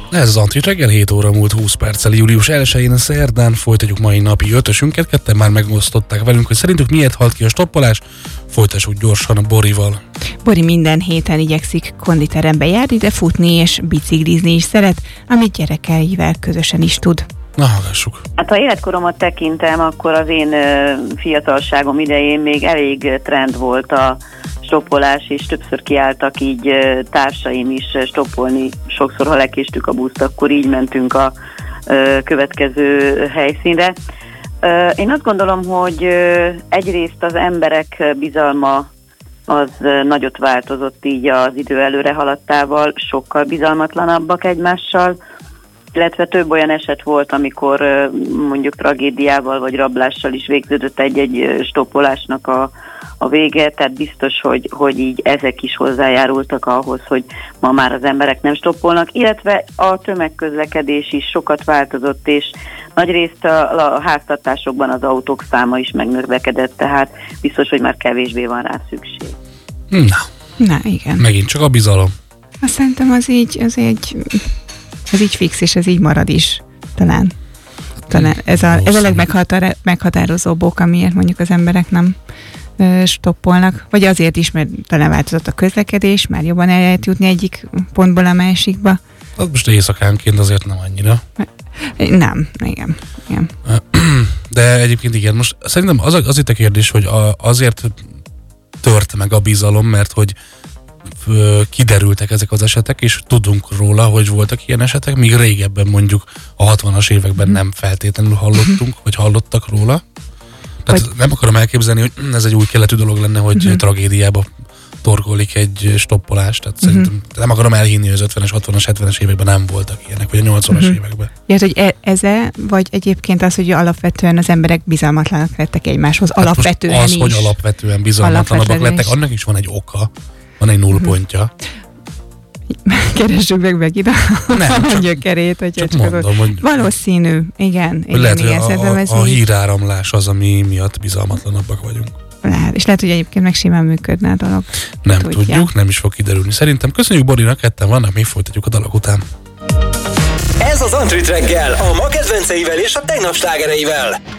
Ez az Antrit reggel, 7 óra múlt 20 perccel, július 1-én szerdán folytatjuk mai napi ötösünket. Ketten már megosztották velünk, hogy szerintük miért halt ki a stoppolás. Folytassuk gyorsan a Borival. Bori minden héten igyekszik konditerembe járni, de futni és biciklizni is szeret, amit gyerekeivel közösen is tud. Na, hallgassuk. Hát ha életkoromat tekintem, akkor az én fiatalságom idején még elég trend volt a stoppolás, és többször kiálltak így társaim is stoppolni. Sokszor, ha lekéstük a buszt, akkor így mentünk a következő helyszínre. Én azt gondolom, hogy egyrészt az emberek bizalma az nagyot változott így az idő előre haladtával, sokkal bizalmatlanabbak egymással, illetve több olyan eset volt, amikor mondjuk tragédiával vagy rablással is végződött egy-egy stoppolásnak a vége, tehát biztos, hogy így ezek is hozzájárultak ahhoz, hogy ma már az emberek nem stoppolnak, illetve a tömegközlekedés is sokat változott, és nagyrészt a háztartásokban az autók száma is megnövekedett, tehát biztos, hogy már kevésbé van rá szükség. Na, igen. Megint csak a bizalom. Azt szerintem ez így fix, és ez így marad is, talán ez a legmeghatározóbb ok, amiért mondjuk az emberek nem stoppolnak, vagy azért is, mert talán változott a közlekedés, már jobban el lehet jutni egyik pontból a másikba. Az most éjszakánként azért nem annyira. Nem, igen. De egyébként igen, most szerintem az itt a kérdés, hogy azért tört meg a bizalom, mert hogy kiderültek ezek az esetek, és tudunk róla, hogy voltak ilyen esetek, míg régebben mondjuk a 60-as években nem feltétlenül hallottunk, vagy hallottak róla. Tehát nem akarom elképzelni, hogy ez egy új keletű dolog lenne, hogy tragédiába torkolik egy stoppolás. Tehát szerintem nem akarom elhinni, hogy az 50-es, 60-as, 70-es években nem voltak ilyenek, vagy a 80-as években. Ja, hogy vagy egyébként az, hogy alapvetően az emberek bizalmatlanak lettek egymáshoz. Hát alapvetően az, hogy alapvetően bizalmatlanabbak lettek, annak is van egy oka. Van egy nullpontja. Keressük meg ide a gyökerét, hogy csak mondom, hogy valószínű, igen. Lehet, hogy a híráramlás az, ami miatt bizalmatlanabbak vagyunk. És lehet, hogy egyébként meg simán működne a dolog. Nem tudjuk, nem is fog kiderülni. Szerintem köszönjük Borinak, ketten vannak, mi folytatjuk a dalok után. Ez az Antrit reggel, a ma kedvenceivel és a tegnap slágereivel.